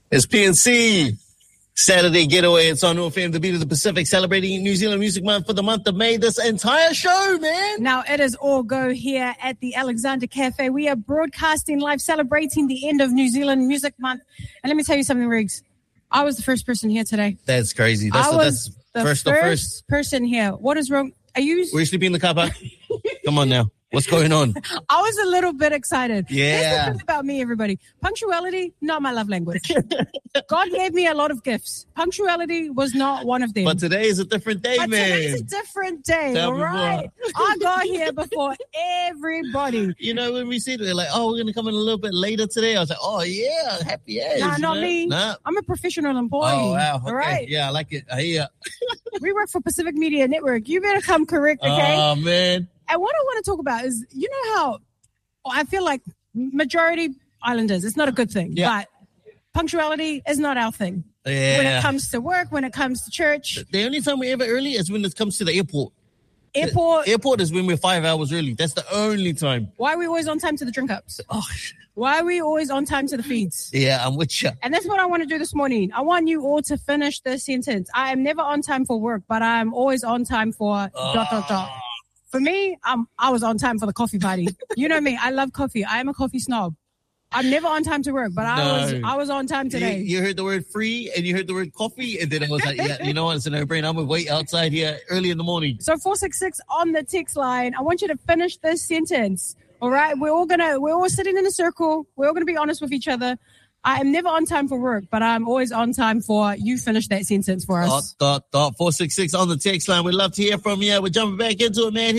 It's PNC. Saturday Getaway. It's on FM, the beat of the Pacific, celebrating New Zealand Music Month for the month of May. This entire show, man. Now, it is all go here at the Alexander Cafe. We are broadcasting live, celebrating the end of New Zealand Music Month. And let me tell you something, Riggs. I was the first person here today. That's crazy. I was the first person here. What is wrong? Were you sleeping in the car park? Come on now. What's going on? I was a little bit excited. Yeah. Here's the thing about me, everybody. Punctuality, not my love language. God gave me a lot of gifts. Punctuality was not one of them. But today is a different day, man. Today's a different day, all right? I got here before everybody. You know, when we see it, they're like, oh, we're going to come in a little bit later today. I was like, oh, yeah, happy as. Nah, not me. Nah. I'm a professional employee. Oh, wow. Okay. All right? Yeah, I like it. I hear. We work for Pacific Media Network. You better come correct, okay? Oh, man. And what I want to talk about is, you know how I feel like majority Islanders, it's not a good thing, but punctuality is not our thing. Yeah. When it comes to work, when it comes to church. The only time we're ever early is when it comes to the airport. Airport is when we're 5 hours early. That's the only time. Why are we always on time to the drink ups? Oh, why are we always on time to the feeds? Yeah, I'm with you. And that's what I want to do this morning. I want you all to finish this sentence. I am never on time for work, but I'm always on time for ... For me, I was on time for the coffee party. You know me. I love coffee. I am a coffee snob. I'm never on time to work, but I was on time today. You heard the word free and you heard the word coffee, and then I was like, yeah, you know what? It's a no-brainer. I'm going to wait outside here early in the morning. So 466 on the text line. I want you to finish this sentence. All right? We're all sitting in a circle. We're all going to be honest with each other. I am never on time for work, but I'm always on time for you. Finish that sentence for us. 466 on the text line. We'd love to hear from you. We're jumping back into it, man.